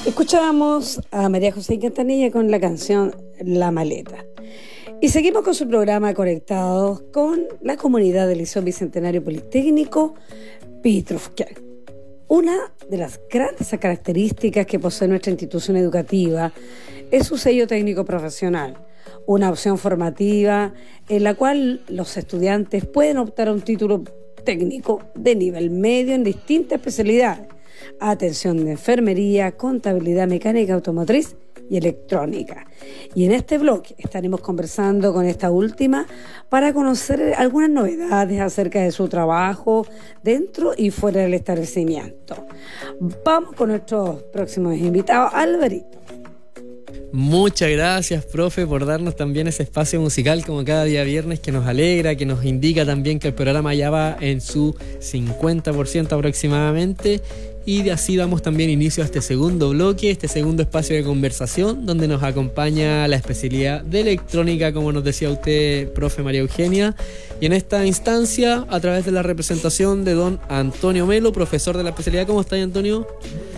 Escuchábamos a María José Quintanilla con la canción La Maleta. Y seguimos con su programa Conectados con la comunidad del Liceo Bicentenario Politécnico Petrovka. Una de las grandes características que posee nuestra institución educativa es su sello técnico profesional, una opción formativa en la cual los estudiantes pueden optar a un título técnico de nivel medio en distintas especialidades: atención de enfermería, contabilidad mecánica automotriz y electrónica. Y en este bloque estaremos conversando con esta última para conocer algunas novedades acerca de su trabajo dentro y fuera del establecimiento. Vamos con nuestros próximos invitados. Alvarito. Muchas gracias, profe, por darnos también ese espacio musical como cada día viernes, que nos alegra, que nos indica también que el programa ya va en su 50% aproximadamente. Y de así damos también inicio a este segundo bloque, este segundo espacio de conversación, donde nos acompaña la especialidad de electrónica, como nos decía usted, profe María Eugenia. Y en esta instancia, a través de la representación de don Antonio Melo, profesor de la especialidad. ¿Cómo está, Antonio?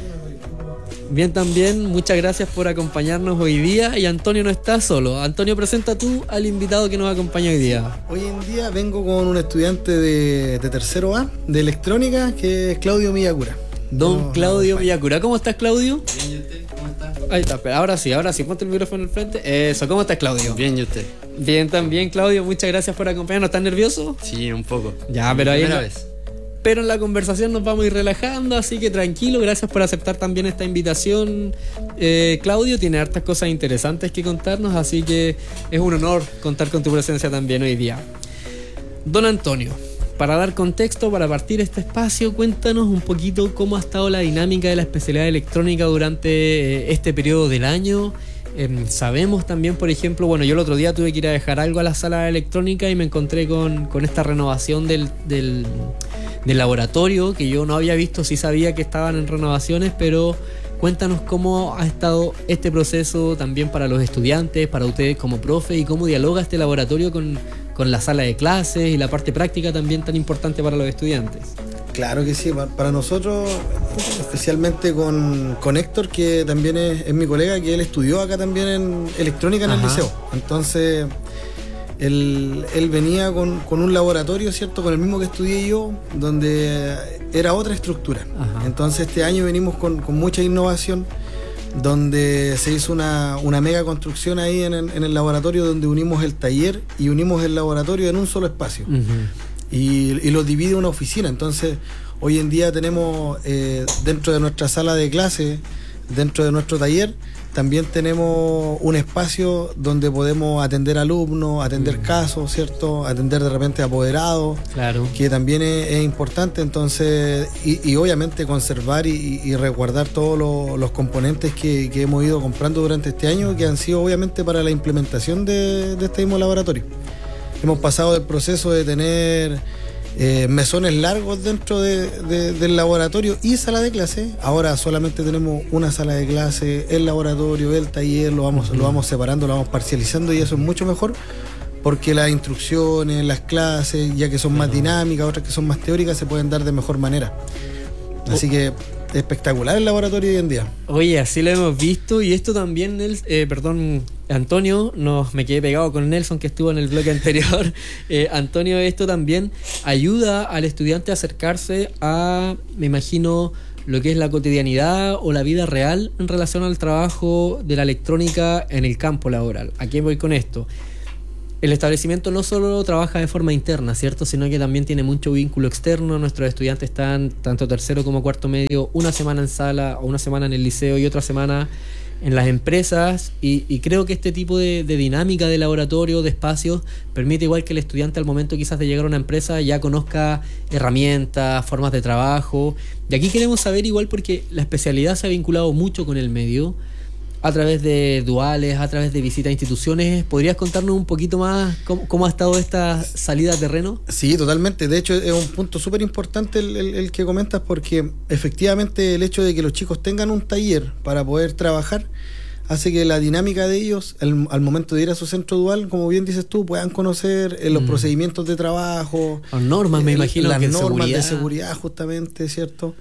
Bien, también, muchas gracias por acompañarnos hoy día. Y Antonio no está solo. Antonio, presenta tú al invitado que nos acompaña hoy día. Hoy en día vengo con un estudiante de tercero A de electrónica, que es Claudio Miyakura. Don Claudio Miyakura. ¿Cómo estás, Claudio? Bien, ¿y usted? ¿Cómo está? Ahí está, pero ahora sí, ponte el micrófono al frente. Eso, ¿cómo estás, Claudio? Bien, ¿y usted? Bien, también, Claudio, muchas gracias por acompañarnos. ¿Estás nervioso? Sí, un poco. Ya, pero ahí... Primera vez. Pero en la conversación nos vamos a ir relajando, así que tranquilo, gracias por aceptar también esta invitación. Claudio tiene hartas cosas interesantes que contarnos, así que es un honor contar con tu presencia también hoy día. Don Antonio, para dar contexto, para partir este espacio, cuéntanos un poquito cómo ha estado la dinámica de la especialidad de electrónica durante este periodo del año. Sabemos también, por ejemplo, bueno, yo el otro día tuve que ir a dejar algo a la sala de electrónica y me encontré con esta renovación del laboratorio, que yo no había visto, sí sabía que estaban en renovaciones, pero cuéntanos cómo ha estado este proceso también para los estudiantes, para ustedes como profe, y cómo dialoga este laboratorio con la sala de clases y la parte práctica también tan importante para los estudiantes. Claro que sí, para nosotros, especialmente con Héctor, que también es mi colega, que él estudió acá también en electrónica en el liceo. Entonces, él venía con un laboratorio, ¿cierto?, con el mismo que estudié yo, donde era otra estructura. Entonces, este año venimos con mucha innovación, donde se hizo una mega construcción ahí en el laboratorio, donde unimos el taller y unimos el laboratorio en un solo espacio. Y lo divide una oficina. Entonces, hoy en día tenemos dentro de nuestra sala de clase, dentro de nuestro taller, también tenemos un espacio donde podemos atender alumnos, atender casos, ¿cierto? Atender de repente apoderados, claro, que también es importante. Entonces, y obviamente conservar y resguardar todos los componentes que hemos ido comprando durante este año, que han sido obviamente para la implementación de este mismo laboratorio. Hemos pasado del proceso de tener mesones largos dentro del laboratorio y sala de clase. Ahora solamente tenemos una sala de clase, el laboratorio, el taller, lo vamos separando, lo vamos parcializando, y eso es mucho mejor, porque las instrucciones, las clases, ya que son más dinámicas, otras que son más teóricas, se pueden dar de mejor manera. Así que espectacular el laboratorio hoy en día. Oye, así lo hemos visto, y esto también, Antonio, me quedé pegado con Nelson, que estuvo en el bloque anterior. Antonio, esto también ayuda al estudiante a acercarse a, me imagino, lo que es la cotidianidad o la vida real en relación al trabajo de la electrónica en el campo laboral. ¿A qué voy con esto? El establecimiento no solo trabaja de forma interna, ¿cierto?, sino que también tiene mucho vínculo externo. Nuestros estudiantes están, tanto tercero como cuarto medio, una semana en sala o una semana en el liceo y otra semana en las empresas, y creo que este tipo de dinámica de laboratorio, de espacios, permite igual que el estudiante al momento quizás de llegar a una empresa ya conozca herramientas, formas de trabajo. Y aquí queremos saber igual, porque la especialidad se ha vinculado mucho con el medio, a través de duales, a través de visitas a instituciones. ¿Podrías contarnos un poquito más cómo ha estado esta salida a terreno? Sí, totalmente. De hecho, es un punto súper importante el que comentas, porque efectivamente el hecho de que los chicos tengan un taller para poder trabajar hace que la dinámica de ellos, al momento de ir a su centro dual, como bien dices tú, puedan conocer los procedimientos de trabajo, las normas, me imagino, las que normas seguridad. de seguridad, justamente, ¿cierto?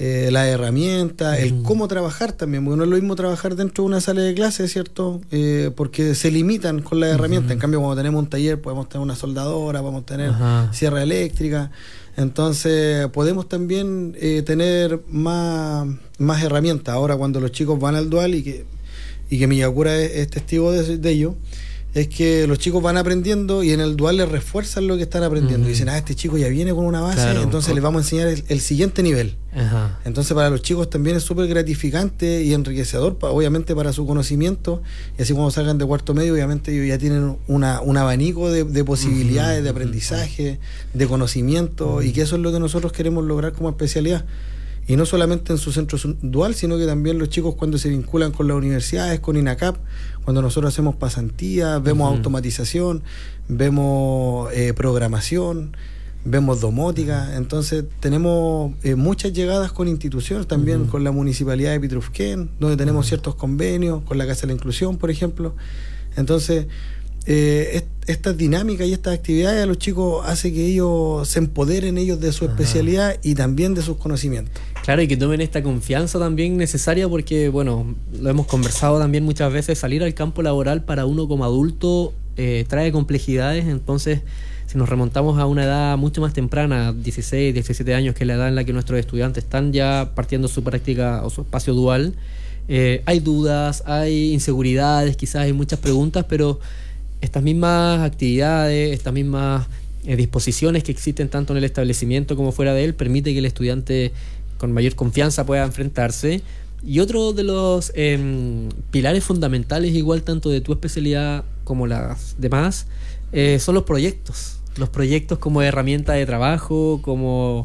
las herramientas, el cómo trabajar también, porque no es lo mismo trabajar dentro de una sala de clase, ¿cierto? Porque se limitan con las herramientas. En cambio, cuando tenemos un taller, podemos tener una soldadora, podemos tener sierra eléctrica. Entonces, podemos también tener más herramientas. Ahora, cuando los chicos van al dual y que Miyakura es testigo de ello, es que los chicos van aprendiendo y en el dual les refuerzan lo que están aprendiendo. Y dicen, este chico ya viene con una base, claro, entonces les vamos a enseñar el siguiente nivel. Entonces para los chicos también es súper gratificante y enriquecedor, obviamente para su conocimiento, y así cuando salgan de cuarto medio, obviamente ellos ya tienen un abanico de posibilidades, de aprendizaje, de conocimiento, y que eso es lo que nosotros queremos lograr como especialidad. Y no solamente en su centro dual, sino que también los chicos cuando se vinculan con las universidades, con INACAP, cuando nosotros hacemos pasantías, vemos automatización, vemos programación, vemos domótica. Entonces tenemos muchas llegadas con instituciones, también con la Municipalidad de Pitrufquén, donde tenemos ciertos convenios, con la Casa de la Inclusión, por ejemplo. Entonces, estas dinámicas y estas actividades a los chicos hace que ellos se empoderen ellos de su especialidad y también de sus conocimientos. Claro, y que tomen esta confianza también necesaria porque, bueno, lo hemos conversado también muchas veces, salir al campo laboral para uno como adulto trae complejidades. Entonces, si nos remontamos a una edad mucho más temprana, 16, 17 años, que es la edad en la que nuestros estudiantes están ya partiendo su práctica o su espacio dual, hay dudas, hay inseguridades, quizás hay muchas preguntas, pero estas mismas actividades, estas mismas disposiciones que existen tanto en el establecimiento como fuera de él, permite que el estudiante con mayor confianza pueda enfrentarse. Y otro de los pilares fundamentales, igual tanto de tu especialidad como las demás, son los proyectos. Los proyectos como herramienta de trabajo, como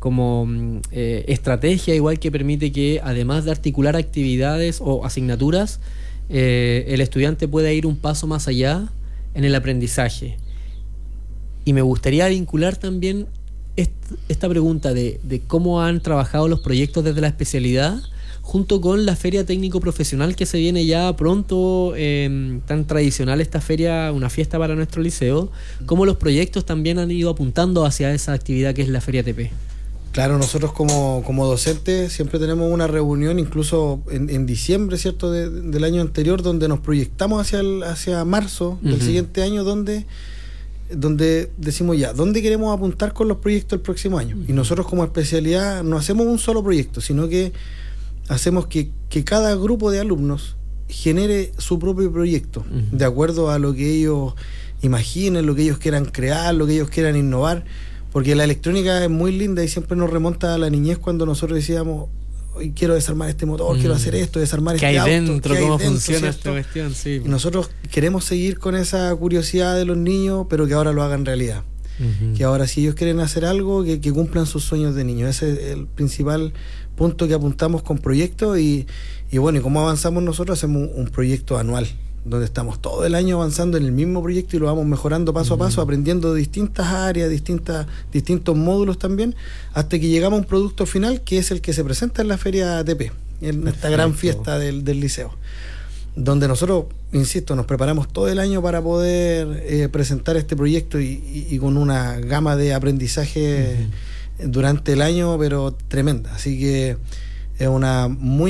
estrategia, igual que permite que, además de articular actividades o asignaturas, el estudiante pueda ir un paso más allá en el aprendizaje. Y me gustaría vincular también esta pregunta de cómo han trabajado los proyectos desde la especialidad junto con la feria técnico profesional que se viene ya pronto, tan tradicional esta feria, una fiesta para nuestro liceo, cómo los proyectos también han ido apuntando hacia esa actividad que es la Feria TP. Claro, nosotros como docentes siempre tenemos una reunión, incluso en diciembre, ¿cierto?, del año anterior, donde nos proyectamos hacia marzo del siguiente año, donde decimos ya, ¿dónde queremos apuntar con los proyectos el próximo año? Y nosotros como especialidad no hacemos un solo proyecto, sino que hacemos que cada grupo de alumnos genere su propio proyecto, de acuerdo a lo que ellos imaginen, lo que ellos quieran crear, lo que ellos quieran innovar. Porque la electrónica es muy linda y siempre nos remonta a la niñez cuando nosotros decíamos, hoy quiero desarmar este motor, quiero hacer esto, desarmar este auto. ¿Qué hay dentro? ¿Cómo funciona esta cuestión? Sí. Y nosotros queremos seguir con esa curiosidad de los niños, pero que ahora lo hagan realidad. Que ahora, si ellos quieren hacer algo, que cumplan sus sueños de niños. Ese es el principal punto que apuntamos con proyectos. Y bueno, y cómo avanzamos nosotros, hacemos un proyecto anual, donde estamos todo el año avanzando en el mismo proyecto y lo vamos mejorando paso a paso, aprendiendo de distintas áreas, distintos módulos también, hasta que llegamos a un producto final que es el que se presenta en la Feria TP, en esta gran fiesta del liceo, donde nosotros, insisto, nos preparamos todo el año para poder presentar este proyecto y con una gama de aprendizaje durante el año, pero tremenda. Así que es una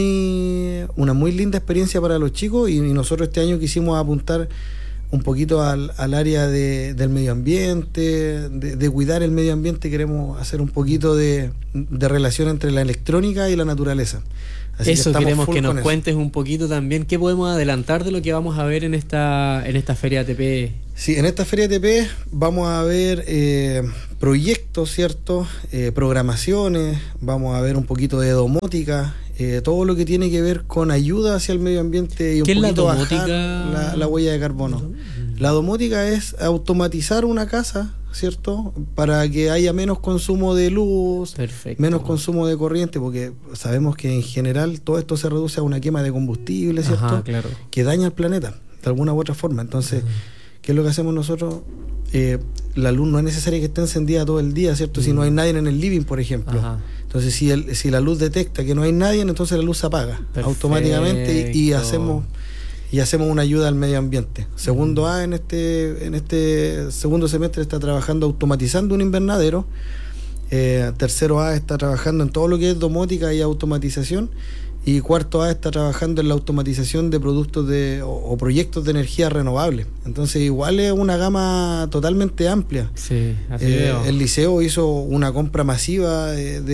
muy linda experiencia para los chicos y nosotros este año quisimos apuntar un poquito al área del medio ambiente, de cuidar el medio ambiente. Queremos hacer un poquito de relación entre la electrónica y la naturaleza. Así eso que queremos que nos cuentes un poquito también. ¿Qué podemos adelantar de lo que vamos a ver en esta Feria ATP? Sí, en esta Feria ATP vamos a ver proyectos, ¿cierto? Programaciones, vamos a ver un poquito de domótica, todo lo que tiene que ver con ayuda hacia el medio ambiente y un poquito bajar la huella de carbono. La domótica es automatizar una casa, ¿cierto? Para que haya menos consumo de luz, menos consumo de corriente, porque sabemos que en general todo esto se reduce a una quema de combustible, ¿cierto? Claro. Que daña al planeta de alguna u otra forma. Entonces, ¿qué es lo que hacemos nosotros? La luz no es necesaria que esté encendida todo el día, ¿cierto? Si no hay nadie en el living, por ejemplo. Entonces, si la luz detecta que no hay nadie, entonces la luz se apaga automáticamente y hacemos una ayuda al medio ambiente. Segundo A en este segundo semestre está trabajando automatizando un invernadero tercero A está trabajando en todo lo que es domótica y automatización, y cuarto A está trabajando en la automatización de productos o proyectos de energía renovable. Entonces igual es una gama totalmente amplia. Sí, así veo. El liceo hizo una compra masiva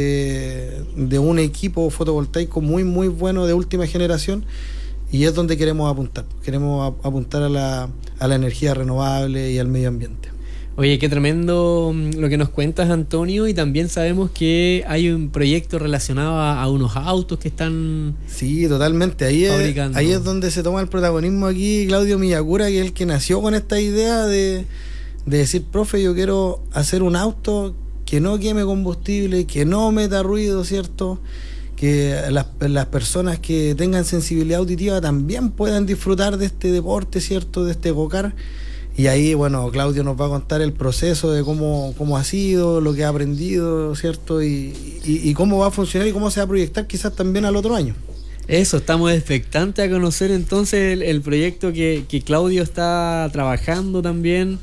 de un equipo fotovoltaico muy muy bueno de última generación, y es donde queremos apuntar. Queremos apuntar a la energía renovable y al medio ambiente. Oye, qué tremendo lo que nos cuentas, Antonio, y también sabemos que hay un proyecto relacionado a unos autos que están... Sí, totalmente. Fabricando. Ahí es donde se toma el protagonismo aquí Claudio Miyakura, que es el que nació con esta idea de decir, profe, yo quiero hacer un auto que no queme combustible, que no meta ruido, ¿cierto? Que las personas que tengan sensibilidad auditiva también puedan disfrutar de este deporte, ¿cierto? De este go-kart. Y ahí, bueno, Claudio nos va a contar el proceso de cómo ha sido, lo que ha aprendido, ¿cierto? Y cómo va a funcionar y cómo se va a proyectar quizás también al otro año. Eso, estamos expectantes a conocer entonces el proyecto que Claudio está trabajando también.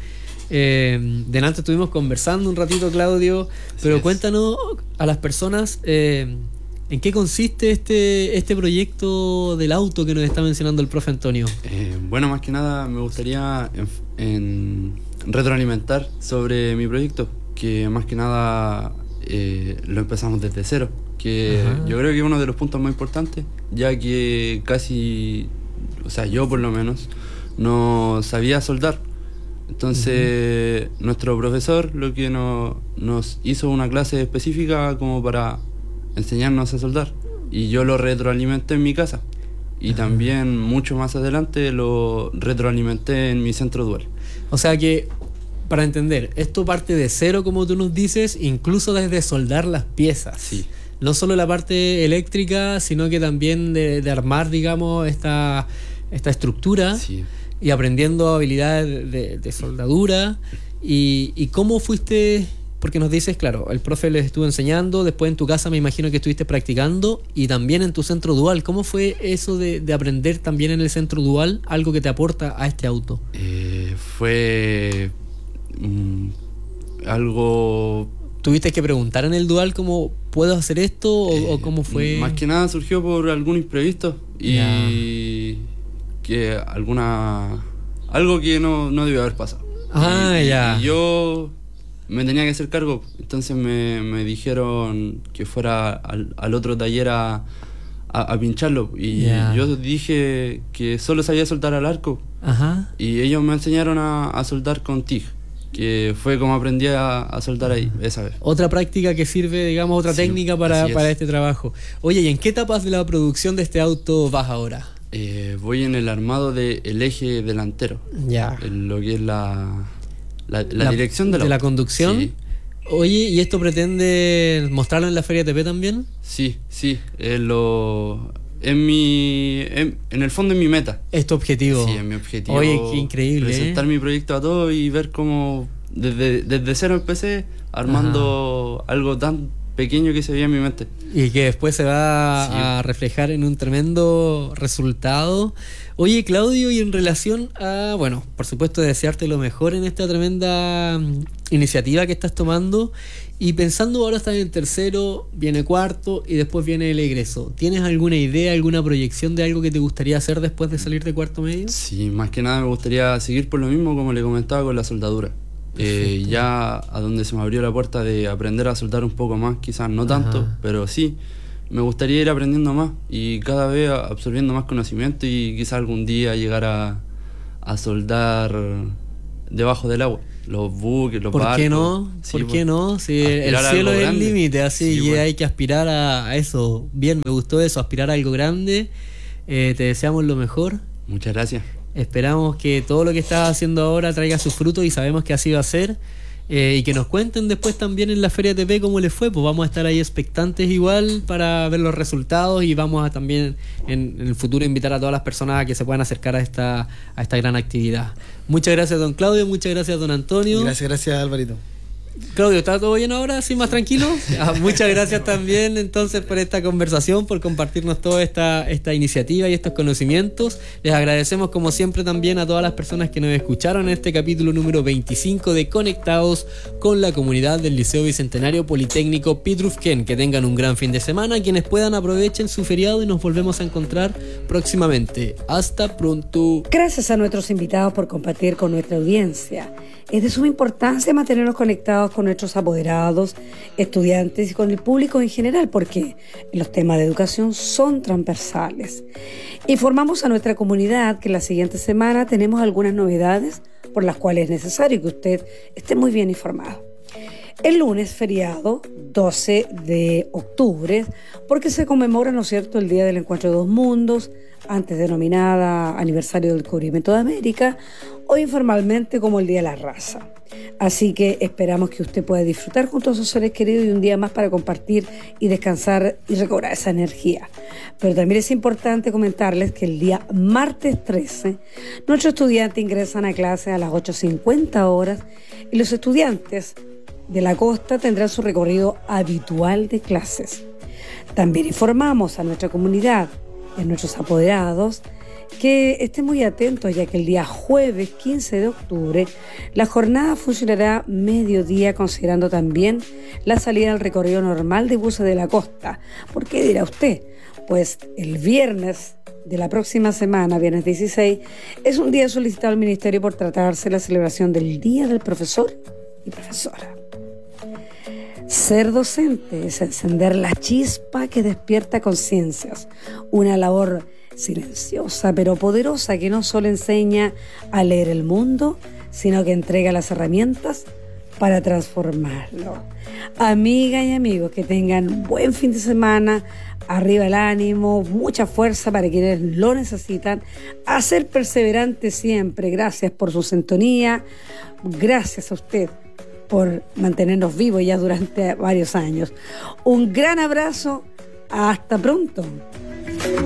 Delante estuvimos conversando un ratito, Claudio, pero cuéntanos a las personas en qué consiste este proyecto del auto que nos está mencionando el profe Antonio. Bueno, más que nada me gustaría en retroalimentar sobre mi proyecto, que más que nada lo empezamos desde cero, que yo creo que es uno de los puntos más importantes, ya que casi, o sea, yo por lo menos no sabía soldar. Entonces nuestro profesor lo que nos hizo una clase específica como para enseñarnos a soldar, y yo lo retroalimenté en mi casa, y también mucho más adelante lo retroalimenté en mi centro dual. O sea que, para entender, esto parte de cero, como tú nos dices, incluso desde soldar las piezas. Sí. No solo la parte eléctrica, sino que también de armar, digamos, esta estructura. Sí. Y aprendiendo habilidades de soldadura. ¿Y cómo fuiste? Porque nos dices, claro, el profe les estuvo enseñando, después en tu casa me imagino que estuviste practicando, y también en tu centro dual. ¿Cómo fue eso de aprender también en el centro dual algo que te aporta a este auto? Fue algo... ¿Tuviste que preguntar en el dual cómo puedo hacer esto o cómo fue? Más que nada surgió por algún imprevisto y que algo que no debió haber pasado. Y yo me tenía que hacer cargo, entonces me dijeron que fuera al otro taller a pincharlo, y yo dije que solo sabía soldar al arco. Y ellos me enseñaron a soldar con TIG, que fue como aprendí a soldar ahí esa vez. Otra práctica que sirve, digamos, otra técnica para este trabajo. Oye, ¿y en qué etapas de la producción de este auto vas ahora? Voy en el armado del eje delantero, en lo que es la dirección de la conducción. Sí. Oye, ¿y esto pretende mostrarlo en la Feria TP también? Sí, en el fondo es mi meta. ¿Es tu objetivo? Sí, es mi objetivo. Oye, qué increíble. Presentar mi proyecto a todos y ver cómo desde cero empecé armando algo tan pequeño que se veía en mi mente. Y que después se va a reflejar en un tremendo resultado. Oye, Claudio, y en relación a, bueno, por supuesto desearte lo mejor en esta tremenda iniciativa que estás tomando, y pensando ahora estás en tercero, viene cuarto y después viene el egreso. ¿Tienes alguna idea, alguna proyección de algo que te gustaría hacer después de salir de cuarto medio? Sí, más que nada me gustaría seguir por lo mismo, como le comentaba, con la soldadura. Ya a donde se me abrió la puerta de aprender a soldar un poco más, quizás no tanto, pero sí, me gustaría ir aprendiendo más y cada vez absorbiendo más conocimiento, y quizás algún día llegar a soldar debajo del agua, los buques, los barcos. ¿Por qué no? ¿Por qué no? Si el cielo es el límite, así que hay que aspirar a eso. Bien, me gustó eso, aspirar a algo grande. Te deseamos lo mejor. Muchas gracias. Esperamos que todo lo que estás haciendo ahora traiga sus frutos, y sabemos que así va a ser, y que nos cuenten después también en la Feria TP cómo les fue. Pues vamos a estar ahí expectantes igual para ver los resultados, y vamos a también en el futuro invitar a todas las personas a que se puedan acercar a esta gran actividad. Muchas gracias, don Claudio, muchas gracias, don Antonio. Gracias, Alvarito. Claudio, ¿está todo bien ahora? ¿Sí, más tranquilo? Muchas gracias también entonces por esta conversación, por compartirnos toda esta iniciativa y estos conocimientos. Les agradecemos como siempre también a todas las personas que nos escucharon en este capítulo número 25 de Conectados con la comunidad del Liceo Bicentenario Politécnico Piet Rufquén. Que tengan un gran fin de semana, quienes puedan aprovechen su feriado y nos volvemos a encontrar próximamente. Hasta pronto. Gracias a nuestros invitados por compartir con nuestra audiencia. Es de suma importancia mantenernos conectados con nuestros apoderados, estudiantes y con el público en general, porque los temas de educación son transversales. Informamos a nuestra comunidad que la siguiente semana tenemos algunas novedades por las cuales es necesario que usted esté muy bien informado. El lunes, feriado, 12 de octubre, porque se conmemora, ¿no es cierto?, el Día del Encuentro de Dos Mundos, antes denominada Aniversario del Descubrimiento de América, o informalmente como el Día de la Raza. Así que esperamos que usted pueda disfrutar junto a sus seres queridos y un día más para compartir y descansar y recobrar esa energía. Pero también es importante comentarles que el día martes 13, nuestros estudiantes ingresan a clase a las 8:50 horas y los estudiantes de la costa tendrán su recorrido habitual de clases. También informamos a nuestra comunidad y a nuestros apoderados que estén muy atentos, ya que el día jueves 15 de octubre la jornada funcionará mediodía, considerando también la salida al recorrido normal de buses de la costa. ¿Por qué dirá usted? Pues el viernes de la próxima semana, viernes 16, es un día solicitado al Ministerio por tratarse la celebración del Día del Profesor y Profesora. Ser docente es encender la chispa que despierta conciencias, una labor silenciosa pero poderosa que no solo enseña a leer el mundo, sino que entrega las herramientas para transformarlo. Amigas y amigos, que tengan buen fin de semana, arriba el ánimo, mucha fuerza para quienes lo necesitan, a ser perseverantes siempre. Gracias por su sintonía, gracias a usted por mantenernos vivos ya durante varios años. Un gran abrazo, hasta pronto.